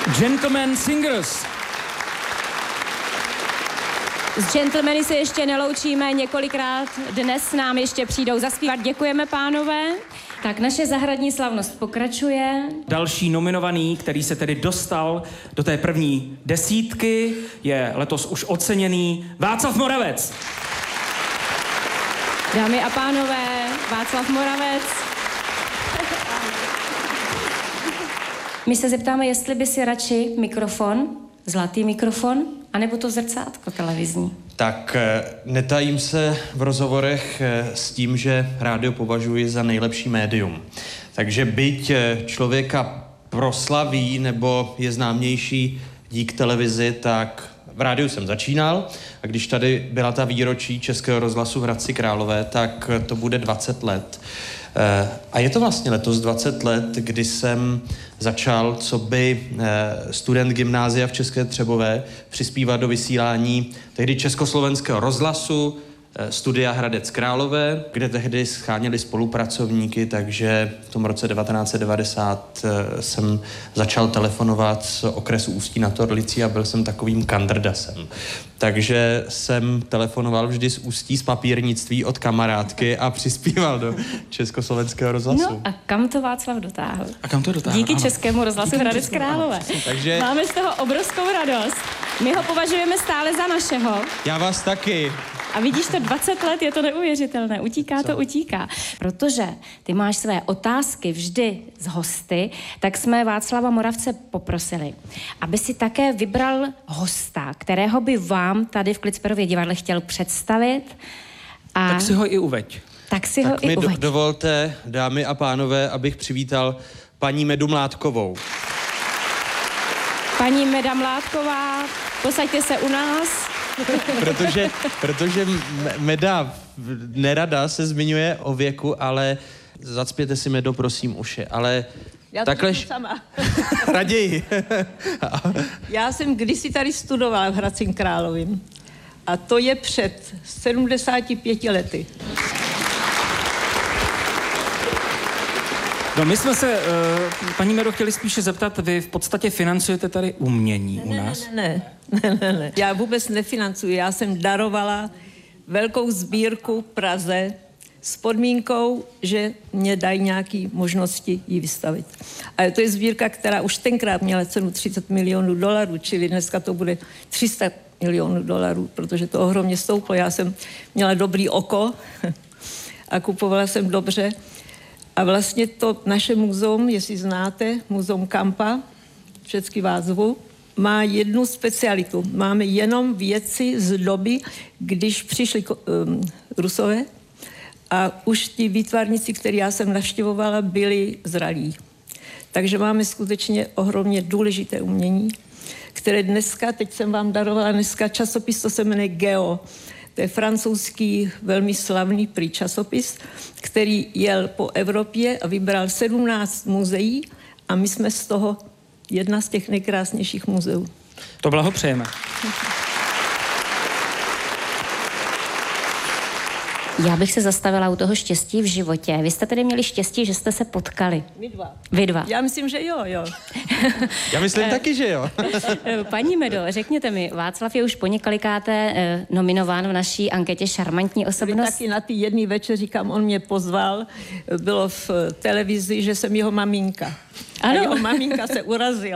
Gentlemen Singers. S gentlemany se ještě neloučíme, několikrát dnes nám ještě přijdou zaspívat. Děkujeme, pánové. Tak naše zahradní slavnost pokračuje. Další nominovaný, který se tedy dostal do té první desítky, je letos už oceněný Václav Moravec. Dámy a pánové, Václav Moravec. My se zeptáme, jestli by si radši mikrofon, zlatý mikrofon, anebo to zrcátko televizní. Tak netajím se v rozhovorech s tím, že rádio považuji za nejlepší médium. Takže byť člověka proslaví nebo je známější dík televizi, tak v rádiu jsem začínal a když tady byla ta výročí Českého rozhlasu v Hradci Králové, tak to bude 20 let. A je to vlastně letos 20 let, kdy jsem začal coby student gymnázia v České Třebové přispívat do vysílání tehdy Československého rozhlasu, Studia Hradec Králové, kde tehdy scháněli spolupracovníky, takže v tom roce 1990 jsem začal telefonovat z okresu Ústí nad Orlicí a byl jsem takovým kandrdasem. Takže jsem telefonoval vždy z Ústí z papírnictví od kamarádky a přispíval do Československého rozhlasu. No a kam to Václav dotáhl? A kam to dotáhl? Díky ano. Českému rozhlasu Hradec Králové. Takže Máme z toho obrovskou radost. My ho považujeme stále za našeho. já vás taky. A vidíš to 20 let, je to neuvěřitelné. Utíká to, utíká. Protože ty máš své otázky vždy z hosty, tak jsme Václava Moravce poprosili, aby si také vybral hosta, kterého by vám tady v Klicperově divadle chtěl představit. A Tak si ho i uveď. tak si ho Tak i mi uveď. dovolte, dámy a pánové, abych přivítal paní Medu Mládkovou. Paní Meda Mládková, posaďte se u nás. Protože Meda nerada se zmiňuje o věku, ale zacpěte si, Medo, prosím, uši, ale Já takhle to sama. raději. Já jsem kdysi tady studovala v Hradci Královým. A to je před 75 lety. No my jsme se, paní Medo, chtěli spíše zeptat, vy v podstatě financujete tady umění u nás? Ne. Já vůbec nefinancuji. Já jsem darovala velkou sbírku Praze s podmínkou, že mě dají nějaké možnosti ji vystavit. A to je sbírka, která už tenkrát měla cenu $30 milionů, čili dneska to bude $300 milionů, protože to ohromně stouplo. Já jsem měla dobrý oko a kupovala jsem dobře. A vlastně to naše muzeum, jestli znáte, Muzeum Kampa, všechny vás zvu, má jednu specialitu. Máme jenom věci z doby, když přišli Rusové a už ti výtvarníci, který já jsem navštěvovala, byli zralí. Takže máme skutečně ohromně důležité umění, které dneska, teď jsem vám darovala dneska časopis, to se jmenuje Geo. To je francouzský velmi slavný prý časopis, který jel po Evropě a vybral 17 muzeí a my jsme z toho jedna z těch nejkrásnějších muzeů. To blahopřejeme. Já bych se zastavila u toho štěstí v životě. Vy jste tedy měli štěstí, že jste se potkali. My dva. Vy dva. Já myslím, že jo. Já myslím taky, že jo. Paní Medo, řekněte mi, Václav je už poněkolikáté nominován v naší anketě Šarmantní osobnost. Taky na ty jedný večer, říkám, on mě pozval, bylo v televizi, že jsem jeho maminka. Ano. A jeho maminka se urazila.